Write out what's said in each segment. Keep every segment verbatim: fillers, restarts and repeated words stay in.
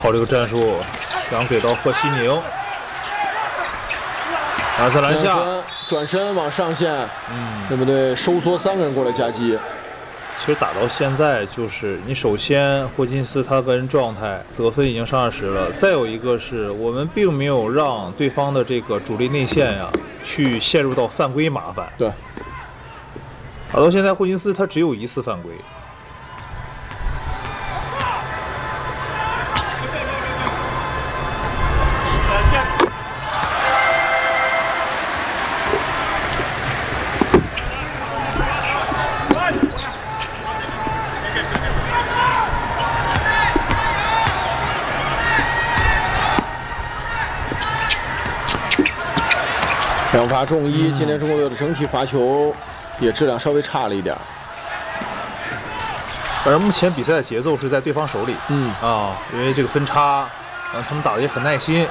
靠这个战术想给到贺西宁，亚瑟篮下转身往上线，嗯，对不对？收缩三个人过来夹击。 其实打到现在，就是你首先霍金斯他个人状态得分已经上二十了，再有一个是我们并没有让对方的这个主力内线呀去陷入到犯规麻烦。 对， 打到现在霍金斯他只有一次犯规。 两罚中一，嗯、今天中国队的整体罚球也质量稍微差了一点。 反正目前比赛的节奏是在对方手里，嗯啊，因为这个分差，嗯，他们打得也很耐心。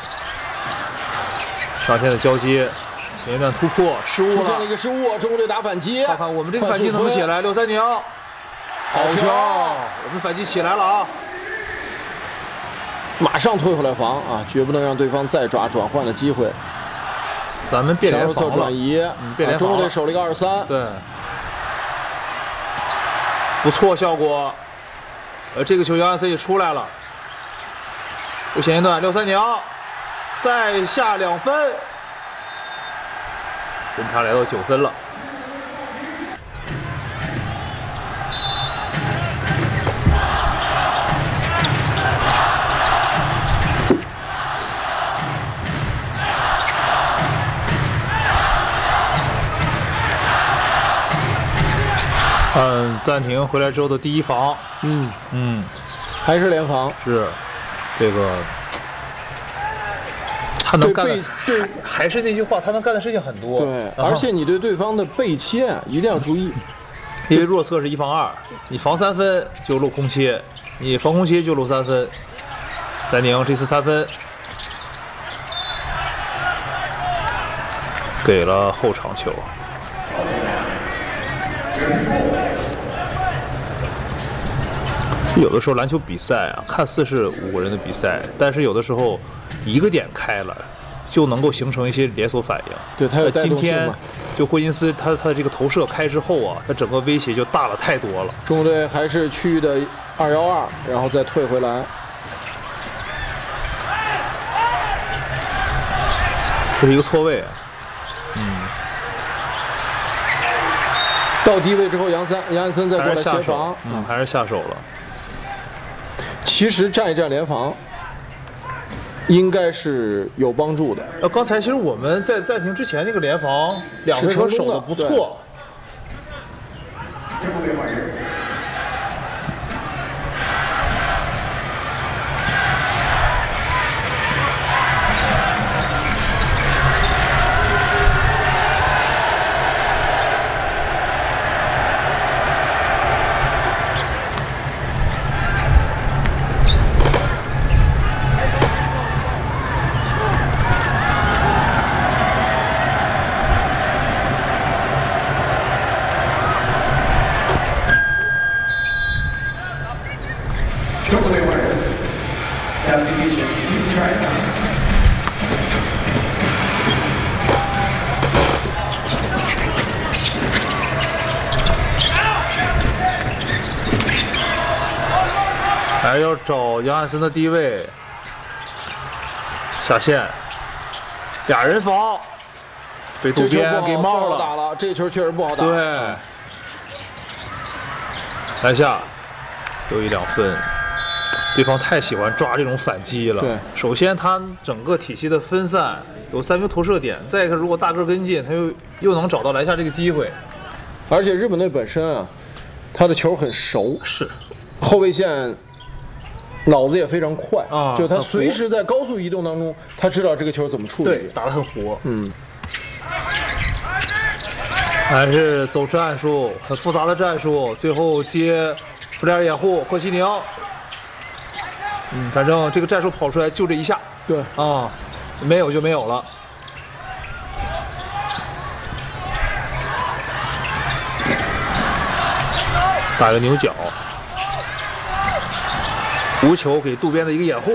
上线的交接，前一段突破失误了， 出现了一个失误，中国队打反击。 看看我们这个反击能不能起来？六三零，好球！我们反击起来了啊！ 马上退回来防啊，绝不能让对方再抓转换的机会。 咱们别联防了， 转移， 嗯，别联防了。 中国队守了一个二三， 对，不错效果。呃，这个球杨安森也出来了，有前一段六三零，再下两分，分差来到九分了。嗯，暂停回来之后的第一防， 嗯嗯， 还是联防， 是这个他能干的，还还是那句话，他能干的事情很多。 对，而且你对对方的背切一定要注意， 因为弱侧是一防二，你防三分就漏空切，你防空切就漏三分。三宁这次三分给了后场球。有的时候篮球比赛啊，看似是五个人的比赛，但是有的时候一个点开了，就能够形成一些连锁反应。 对，他有带动性嘛。 今天就霍金斯他他这个投射开之后啊，他整个威胁就大了太多了。 中国队还是区域的二幺二，然后再退回来。 这是一个错位，嗯。 到低位之后，杨三杨安森再过来协防， 嗯，还是下手了。 其实站一站联防，应该是有帮助的。 呃，刚才其实我们在暂停之前那个联防，两个人守的不错。还要找杨安森的低位下线，俩人防，被渡边给冒了。 打了，这球确实不好打。 对，篮下有一两分，对方太喜欢抓这种反击了。 对， 首先他整个体系的分散，有三名投射点，再一个如果大个跟进，他又又能找到篮下这个机会。 而且日本队本身啊，他的球很熟， 是后卫线。脑子也非常快啊， 就他随时在高速移动当中，他知道这个球怎么处理， 对，打得很活。 嗯， 还是走战术，很复杂的战术，最后接弗莱尔掩护霍西宁。嗯，反正这个战术跑出来就这一下。 对啊，没有就没有了。打个牛角。 无球给渡边的一个掩护。